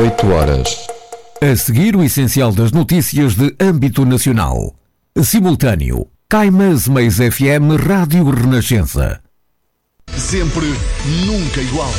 8 horas. A seguir, o essencial das notícias de âmbito nacional. Simultâneo. Caimás Mais FM Rádio Renascença. Sempre, nunca igual.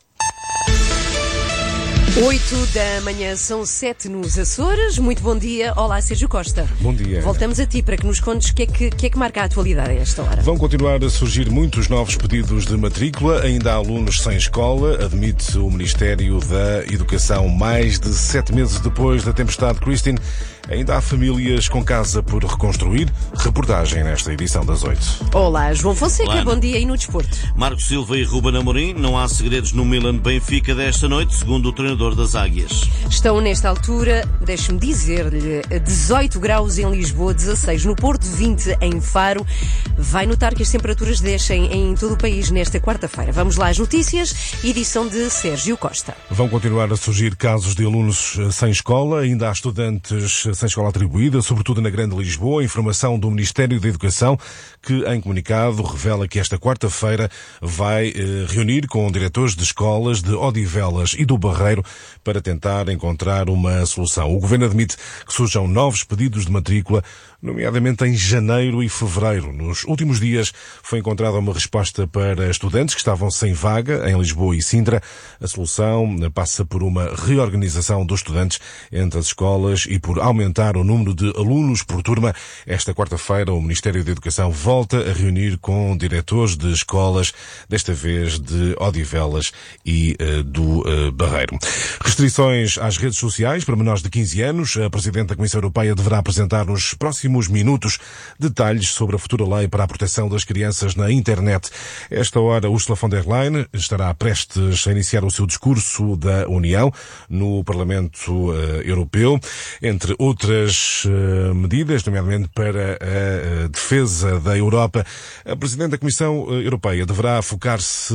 8 da manhã, são 7 nos Açores. Muito bom dia. Olá, Sérgio Costa. Bom dia. Voltamos a ti para que nos contes o que é que marca a atualidade a esta hora. Vão continuar a surgir muitos novos pedidos de matrícula. Ainda há alunos sem escola, admite o Ministério da Educação. Mais de 7 meses depois da tempestade Christine, ainda há famílias com casa por reconstruir. Reportagem nesta edição das 8. Olá, João Fonseca. Olá, bom dia. E no desporto? Marco Silva e Ruben Amorim. Não há segredos no Milan-Benfica desta noite, segundo o treinador das Águias. Estão nesta altura, deixe-me dizer-lhe, 18 graus em Lisboa, 16 no Porto, 20 em Faro. Vai notar que as temperaturas descem em todo o país nesta quarta-feira. Vamos lá às notícias, edição de Sérgio Costa. Vão continuar a surgir casos de alunos sem escola. Ainda há estudantes sem escola atribuída, sobretudo na Grande Lisboa. Informação do Ministério da Educação, que em comunicado revela que esta quarta-feira vai reunir com diretores de escolas de Odivelas e do Barreiro para tentar encontrar uma solução. O Governo admite que surjam novos pedidos de matrícula, nomeadamente em janeiro e fevereiro. Nos últimos dias foi encontrada uma resposta para estudantes que estavam sem vaga em Lisboa e Sintra. A solução passa por uma reorganização dos estudantes entre as escolas e por aumentar o número de alunos por turma. Esta quarta-feira o Ministério da Educação volta a reunir com diretores de escolas, desta vez de Odivelas e do Barreiro. Restrições às redes sociais para menores de 15 anos. A Presidente da Comissão Europeia deverá apresentar nos próximos minutos detalhes sobre a futura lei para a proteção das crianças na internet. A esta hora, Ursula von der Leyen estará prestes a iniciar o seu discurso da União no Parlamento Europeu, entre outras medidas, nomeadamente para a defesa da Europa. A Presidente da Comissão Europeia deverá focar-se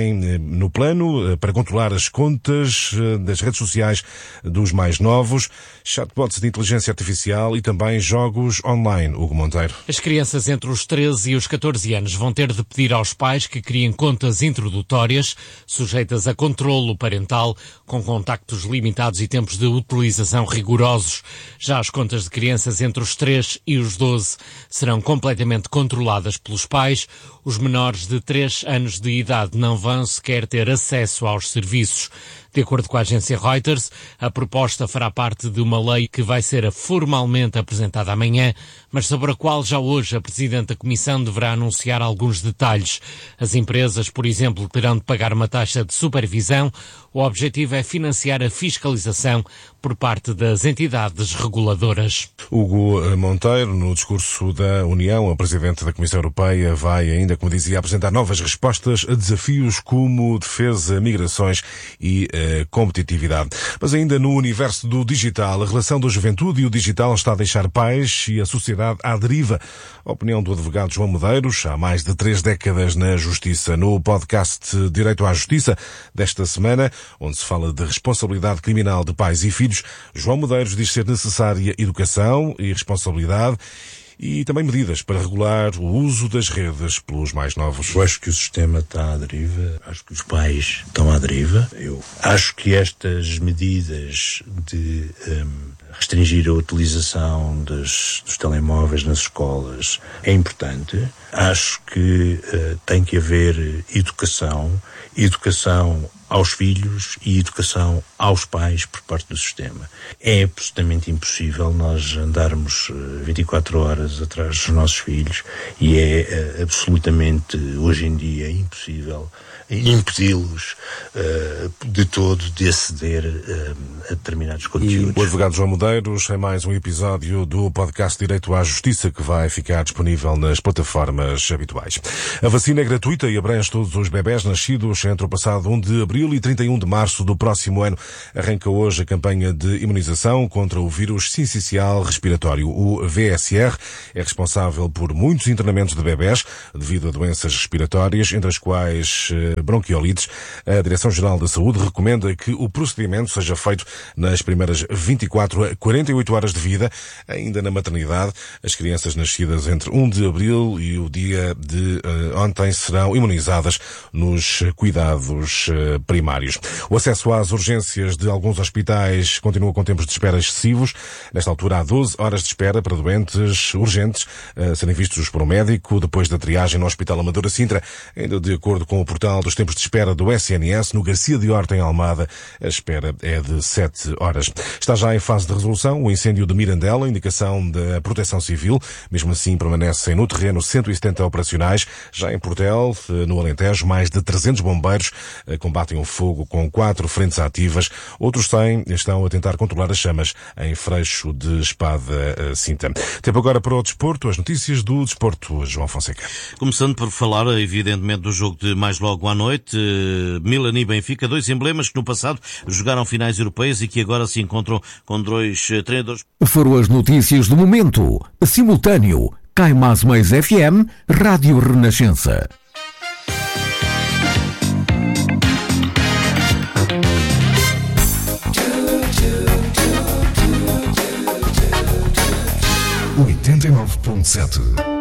no plano para controlar as contas das redes sociais dos mais novos, chatbots de inteligência artificial e também jogos online. Hugo Monteiro. As crianças entre os 13 e os 14 anos vão ter de pedir aos pais que criem contas introdutórias, sujeitas a controlo parental, com contactos limitados e tempos de utilização rigorosos. Já as contas de crianças entre os 3 e os 12 serão completamente controladas pelos pais. Os menores de 3 anos de idade não vão sequer ter acesso aos serviços. De acordo com a agência Reuters, a proposta fará parte de uma lei que vai ser formalmente apresentada amanhã, mas sobre a qual já hoje a Presidente da Comissão deverá anunciar alguns detalhes. As empresas, por exemplo, terão de pagar uma taxa de supervisão. O objetivo é financiar a fiscalização por parte das entidades reguladoras. Hugo Monteiro, no discurso da União, a Presidente da Comissão Europeia vai ainda, como dizia, apresentar novas respostas a desafios como defesa, migrações e competitividade. Mas ainda no universo do digital, a relação da juventude e o digital está a deixar pais e a sociedade à deriva. A opinião do advogado João Medeiros, há mais de 3 décadas na Justiça. No podcast Direito à Justiça desta semana, onde se fala de responsabilidade criminal de pais e filhos, João Medeiros diz ser necessária educação e responsabilidade e também medidas para regular o uso das redes pelos mais novos. Eu acho que o sistema está à deriva, acho que os pais estão à deriva. Eu acho que estas medidas de restringir a utilização dos telemóveis nas escolas é importante. Acho que tem que haver educação aos filhos e educação aos pais por parte do sistema. É absolutamente impossível nós andarmos 24 horas atrás dos nossos filhos e é absolutamente, hoje em dia, impossível impedi-los de todo de aceder a determinados conteúdos. E o advogado João Medeiros em mais um episódio do podcast Direito à Justiça, que vai ficar disponível nas plataformas habituais. A vacina é gratuita e abrange todos os bebés nascidos entre o passado 1 de abril e 31 de março do próximo ano. Arranca hoje a campanha de imunização contra o vírus sincicial respiratório. O VSR é responsável por muitos internamentos de bebés devido a doenças respiratórias, entre as quais bronquiolites. A Direção-Geral da Saúde recomenda que o procedimento seja feito nas primeiras 24 a 48 horas de vida, ainda na maternidade. As crianças nascidas entre 1 de abril e o dia de ontem serão imunizadas nos cuidados primários. O acesso às urgências de alguns hospitais continua com tempos de espera excessivos. Nesta altura há 12 horas de espera para doentes urgentes a serem vistos por um médico depois da triagem no Hospital Amadora Sintra. Ainda de acordo com o portal dos tempos de espera do SNS, no Garcia de Horta, em Almada, a espera é de 7 horas. Está já em fase de resolução o incêndio de Mirandela, indicação da Proteção Civil. Mesmo assim, permanecem no terreno 170 operacionais. Já em Portel, no Alentejo, mais de 300 bombeiros combatem o fogo com 4 frentes ativas. Outros 100 estão a tentar controlar as chamas em Freixo de Espada Cinta. Tempo agora para o desporto, as notícias do desporto, João Fonseca. Começando por falar, evidentemente, do jogo de mais logo à noite, Milan e Benfica, 2 emblemas que no passado jogaram finais europeias e que agora se encontram com 2 treinadores. Foram as notícias do momento. Simultâneo, Cai Mais Mais FM, Rádio Renascença. .7